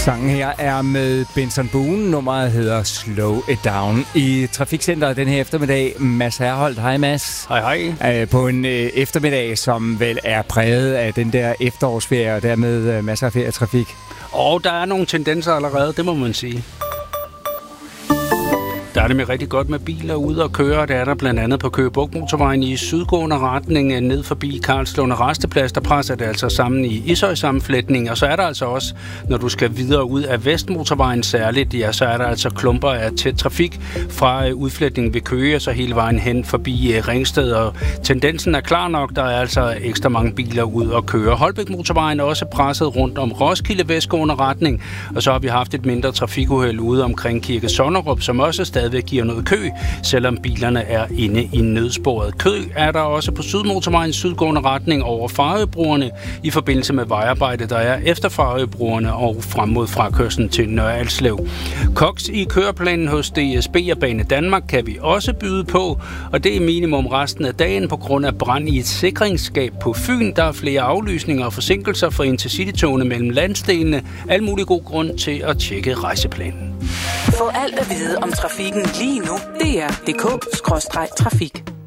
Sangen her er med Benson Boone. Nummeret hedder Slow It Down. I Trafikcenteret den her eftermiddag, Mads Herholdt. Hej Mads. Hej hej. På en eftermiddag, som vel er præget af den der efterårsferie, og dermed masser af ferietrafik. Og der er nogle tendenser allerede, det må man sige. Der er det med rigtig godt med biler ude og køre. Der er der blandt andet på Køge Bugt Motorvejen i sydgående retning ned forbi Karlslunde Rasteplads. Der presser det altså sammen i Ishøj-sammenflætning. Og så er der altså også, når du skal videre ud af Vestmotorvejen særligt, ja, så er der altså klumper af tæt trafik fra udflætningen ved Køge og så hele vejen hen forbi Ringsted. Og tendensen er klar nok. Der er altså ekstra mange biler ude og køre. Holbæk Motorvejen er også presset rundt om Roskilde vestgående retning. Og så har vi haft et mindre trafikuheld ude omkring Kirke Sonnerup, som også stadigvæk giver noget kø, selvom bilerne er inde i nødsporet. Kø er der også på Sydmotorvejens sydgående retning over Farøbroerne i forbindelse med vejarbejde, der er efter Farøbroerne og frem mod frakørslen til Nørre Alslev. Koks i køreplanen hos DSB og Bane Danmark kan vi også byde på, og det er minimum resten af dagen på grund af brand i et sikringsskab på Fyn. Der er flere aflysninger og forsinkelser for intercitytogene mellem landsdelene. Al mulig god grund til at tjekke rejseplanen. Få alt at vide om trafikken lige nu. DR.dk/trafik.